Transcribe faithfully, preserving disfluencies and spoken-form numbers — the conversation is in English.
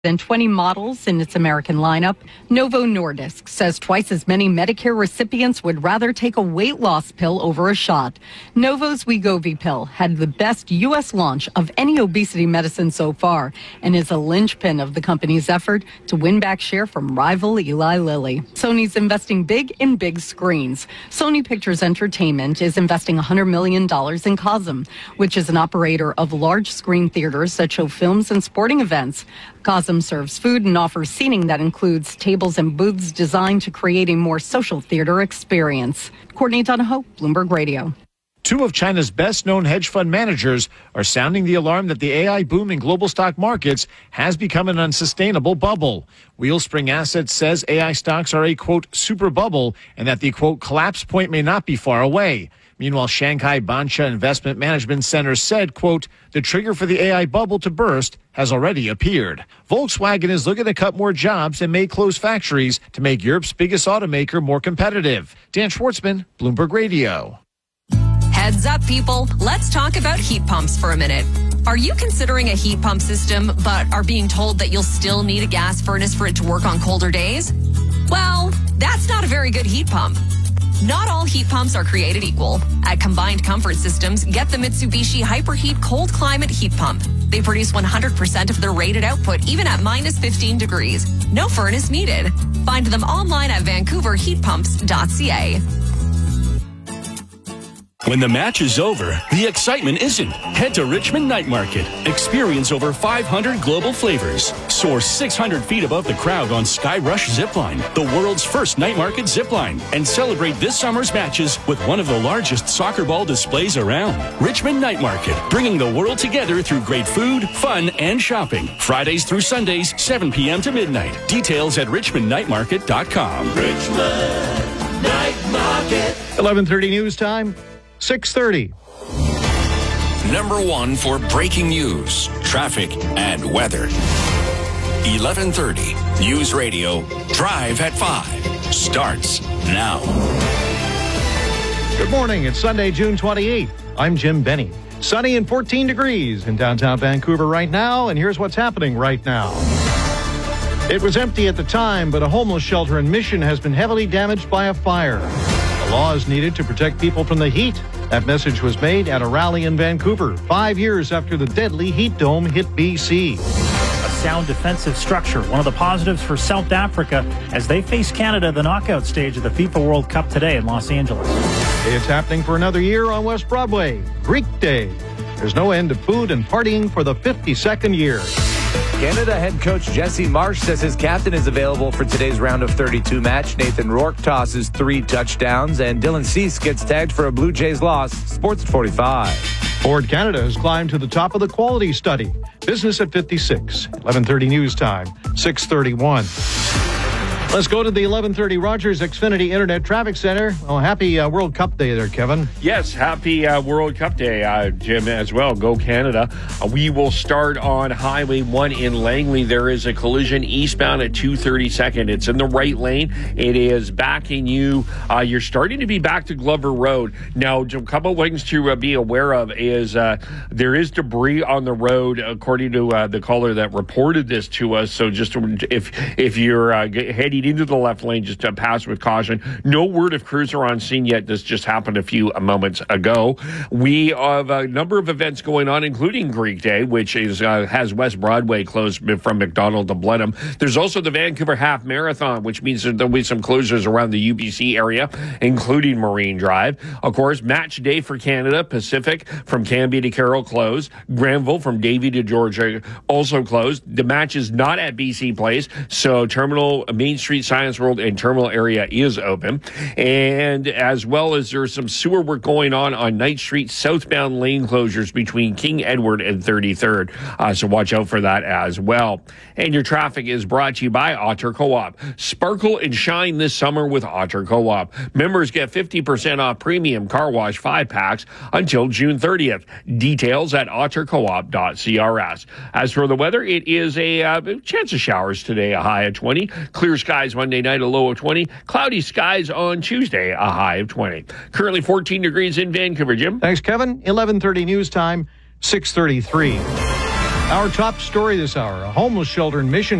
than twenty models in its American lineup. Novo Nordisk says twice as many Medicare recipients would rather take a weight loss pill over a shot. Novo's Wegovy pill had the best U S launch of any obesity medicine so far and is a linchpin of the company's effort to win back share from rival Eli Lilly. Sony's investing big in big screens. Sony Pictures Entertainment is investing one hundred million dollars in Cosm, which is an operator of large screen theaters that show films and sporting events. Cosm serves food and offers seating that includes tables and booths designed to create a more social theater experience. Courtney Donahoe, Bloomberg Radio. Two of China's best-known hedge fund managers are sounding the alarm that the A I boom in global stock markets has become an unsustainable bubble. Wellspring Assets says A I stocks are a, quote, super bubble and that the, quote, collapse point may not be far away. Meanwhile, Shanghai Bansha Investment Management Center said, quote, the trigger for the A I bubble to burst has already appeared. Volkswagen is looking to cut more jobs and may close factories to make Europe's biggest automaker more competitive. Dan Schwartzman, Bloomberg Radio. Heads up, people. Let's talk about heat pumps for a minute. Are you considering a heat pump system, but are being told that you'll still need a gas furnace for it to work on colder days? Well, that's not a very good heat pump. Not all heat pumps are created equal. At Combined Comfort Systems, get the Mitsubishi Hyperheat Cold Climate Heat Pump. They produce one hundred percent of their rated output, even at minus fifteen degrees. No furnace needed. Find them online at vancouver heat pumps dot c a. When the match is over, the excitement isn't. Head to Richmond Night Market. Experience over five hundred global flavors. Soar six hundred feet above the crowd on Sky Rush Zipline, the world's first night market zipline. And celebrate this summer's matches with one of the largest soccer ball displays around. Richmond Night Market, bringing the world together through great food, fun, and shopping. Fridays through Sundays, seven p.m. to midnight. Details at richmond night market dot com. Richmond Night Market. eleven thirty news time. six thirty. Number one for breaking news, traffic, and weather. eleven thirty News Radio Drive at five starts now. Good morning. It's Sunday, June twenty-eighth. I'm Jim Benny. Sunny and fourteen degrees in downtown Vancouver right now, and here's what's happening right now. It was empty at the time, but a homeless shelter in Mission has been heavily damaged by a fire. A law is needed to protect people from the heat. That message was made at a rally in Vancouver, five years after the deadly heat dome hit B C. A sound defensive structure, one of the positives for South Africa as they face Canada at the knockout stage of the FIFA World Cup today in Los Angeles. It's happening for another year on West Broadway, Greek Day. There's no end to food and partying for the fifty-second year. Canada head coach Jesse Marsh says his captain is available for today's round of thirty-two match. Nathan Rourke tosses three touchdowns, and Dylan Cease gets tagged for a Blue Jays loss. Sports at forty-five. Ford Canada has climbed to the top of the quality study. Business at fifty-six. eleven thirty news time, six thirty-one. Let's go to the eleven thirty Rogers Xfinity Internet Traffic Center. Oh, happy uh, World Cup Day there, Kevin. Yes, happy uh, World Cup Day, uh, Jim, as well. Go Canada. Uh, we will start on Highway one in Langley. There is a collision eastbound at two thirty-second. It's in the right lane. It is backing you. Uh, you're starting to be back to Glover Road. Now, a couple of things to uh, be aware of is uh, there is debris on the road, according to uh, the caller that reported this to us. So just if, if you're uh, heading into the left lane, just to pass with caution. No word of crews are on scene yet. This just happened a few moments ago. We have a number of events going on, including Greek Day, which is uh, has West Broadway closed from McDonald to Blenheim. There's also the Vancouver Half Marathon, which means that there'll be some closures around the U B C area, including Marine Drive. Of course, Match Day for Canada Pacific from Cambie to Carroll closed. Granville from Davie to Georgia also closed. The match is not at B C Place, so Terminal Main Street Science World and Terminal area is open. And as well as there's some sewer work going on on Knight Street, southbound lane closures between King Edward and thirty-third. Uh, so watch out for that as well. And your traffic is brought to you by Otter Co-op. Sparkle and shine this summer with Otter Co-op. Members get fifty percent off premium car wash five packs until June thirtieth. Details at otter co op dot c r s. As for the weather, it is a uh, chance of showers today, a high of twenty. Clear skies Monday night, a low of twenty. Cloudy skies on Tuesday, a high of twenty. Currently fourteen degrees in Vancouver, Jim. Thanks, Kevin. eleven thirty news time, six thirty-three. Our top story this hour, a homeless shelter in Mission